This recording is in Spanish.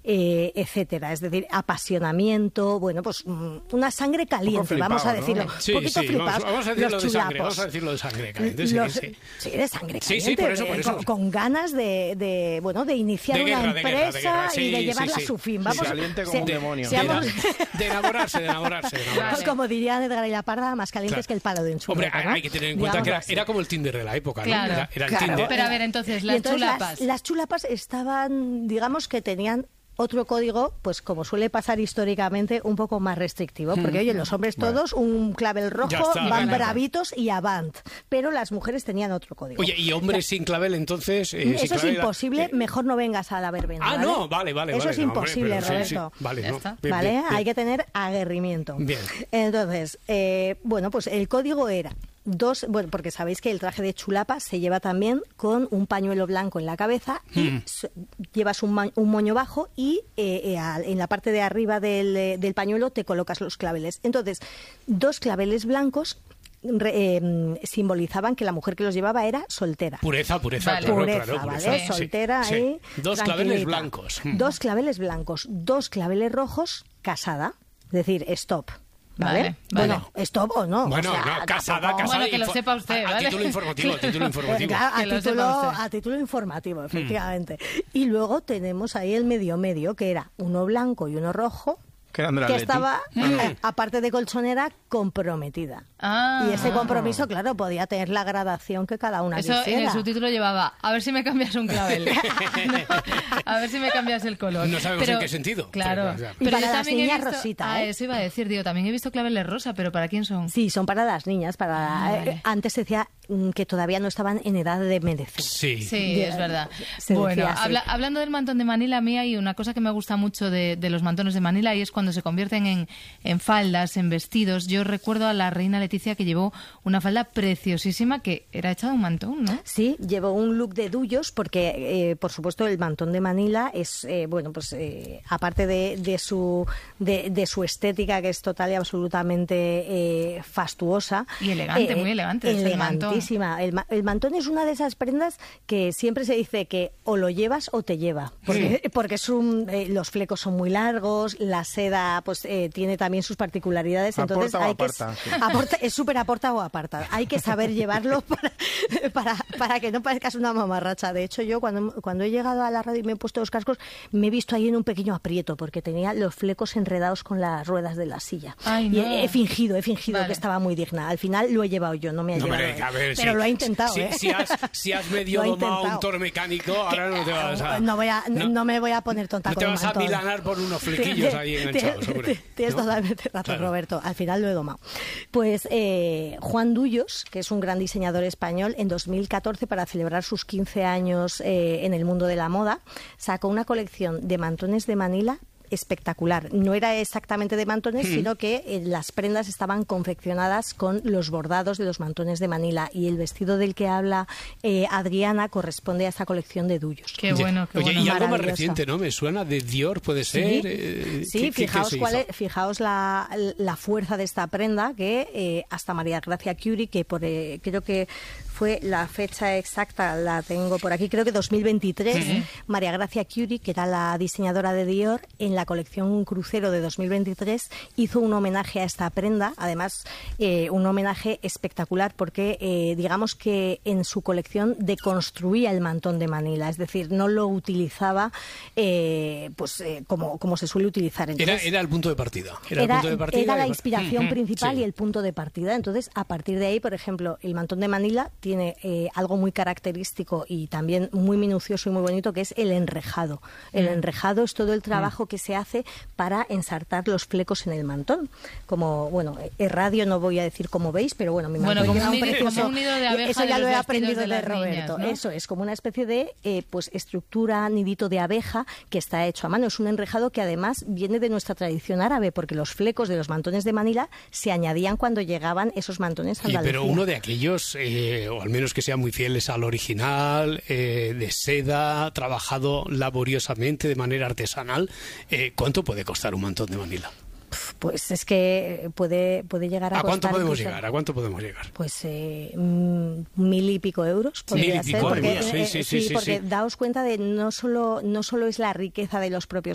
etcétera. Es decir, apasionamiento, bueno, pues una sangre caliente, vamos a decirlo. ¿no? Un Sí, poquito flipados. Vamos a decirlo de sangre, vamos a decirlo de sangre caliente. Sí, de sangre caliente. Sí, por eso. Con ganas de iniciar una empresa y de llevarla a su fin. Vamos, caliente como un demonio. De enamorarse. Como diría Edgar y la Parda, más calientes que el palo de un churro. Hombre, hay que tener en cuenta que era como el Tinder de la época, ¿no? Claro, era el Tinder. Pero a ver, entonces, las chulapas. Las chulapas estaban, digamos que tenían otro código, pues como suele pasar históricamente, un poco más restrictivo. Porque, oye, los hombres todos, un clavel rojo, van bravitos y avant. Pero las mujeres tenían otro código. Oye, ¿y hombres sin clavel, entonces? Eso es imposible, mejor no vengas a la verbena. Ah, ¿vale? no, vale. Eso es imposible, Roberto. Sí. Vale, ya está. Bien. Hay que tener aguerrimiento. Bien. Entonces, bueno, pues el código era... porque sabéis que el traje de chulapa se lleva también con un pañuelo blanco en la cabeza y llevas un moño bajo y en la parte de arriba del pañuelo te colocas los claveles. Entonces, 2 claveles blancos simbolizaban que la mujer que los llevaba era soltera. Pureza, vale. claro, ¿vale? Soltera ahí. 2 claveles blancos. 2 claveles blancos, 2 claveles rojos, casada. Es decir, stop. ¿Vale? Bueno, stop o no. Bueno, o sea, no, casada. Bueno, que lo sepa usted, ¿vale? A título informativo. A título informativo, efectivamente. Y luego tenemos ahí el medio, que era uno blanco y uno rojo, que estaba, aparte de colchonera, comprometida. Y ese compromiso, claro, podía tener la gradación que cada una quisiera. En el subtítulo llevaba, a ver si me cambias un clavel. A ver si me cambias el color. No sabemos en qué sentido. Claro. Y para las niñas rosita. Eso iba a decir, también he visto claveles rosa, pero ¿para quién son? Sí, son para las niñas. Antes se decía que todavía no estaban en edad de merecer. Sí, es verdad. Bueno, hablando del mantón de Manila, a mí hay una cosa que me gusta mucho de los mantones de Manila y es cuando se convierten en faldas, en vestidos. Yo recuerdo a la reina Leticia que llevó una falda preciosísima que era hecha de un mantón, ¿no? Sí, llevó un look de duyos porque, por supuesto, el mantón de Manila es, aparte de su estética, que es total y absolutamente fastuosa. Y elegante, muy elegante. Elegantísima. El mantón es una de esas prendas que siempre se dice que o lo llevas o te lleva. Porque los flecos son muy largos, la seda tiene también sus particularidades. Entonces es súper aporta o aparta. Hay que saber llevarlo para que no parezcas una mamarracha. De hecho, yo cuando he llegado a la radio y me he puesto los cascos, me he visto ahí en un pequeño aprieto porque tenía los flecos enredados con las ruedas de la silla. Ay, no. Y he fingido que estaba muy digna. Al final lo he llevado yo, no me ha llevado él. Pero lo he intentado, Si has medio domado un toro mecánico, ahora no te vas a... No me voy a poner tonta con el mantón. No te vas a milanar por unos flequillos ahí enganchados, hombre. Tienes totalmente razón, Roberto. Al final lo he domado. Pues Juan Duyos, que es un gran diseñador español, en 2014, para celebrar sus 15 años en el mundo de la moda, sacó una colección de mantones de Manila espectacular. No era exactamente de mantones, sino que las prendas estaban confeccionadas con los bordados de los mantones de Manila y el vestido del que habla Adriana corresponde a esa colección de Duyos. Qué bueno, qué bueno. Y algo más reciente, ¿no? Me suena de Dior, puede ser. Sí, fijaos la fuerza de esta prenda que hasta María Gracia Curie, que creo que fue la fecha exacta, la tengo por aquí, creo que 2023, María Gracia Curie, que era la diseñadora de Dior, en la colección Crucero de 2023 hizo un homenaje a esta prenda, además un homenaje espectacular porque digamos que en su colección deconstruía el mantón de Manila, es decir, no lo utilizaba como se suele utilizar. Entonces, era el punto de partida. Era la inspiración principal y el punto de partida. Entonces, a partir de ahí, por ejemplo, el mantón de Manila tiene algo muy característico y también muy minucioso y muy bonito, que es el enrejado. El enrejado es todo el trabajo que se hace para ensartar los flecos en el mantón. Como, radio no voy a decir como veis, pero mi mantón como un nido de abeja. Eso ya lo he aprendido de niñas, Roberto. ¿no? Eso es como una especie de estructura, nidito de abeja que está hecho a mano. Es un enrejado que además viene de nuestra tradición árabe, porque los flecos de los mantones de Manila se añadían cuando llegaban esos mantones a Andalucía. Pero uno de aquellos, o al menos que sean muy fieles al original, de seda, trabajado laboriosamente de manera artesanal, ¿cuánto puede costar un mantón de Manila? Pues es que puede llegar a costar... ¿A cuánto podemos llegar? Pues 1.000 y pico euros podría ser. Porque daos cuenta de no solo es la riqueza de los propios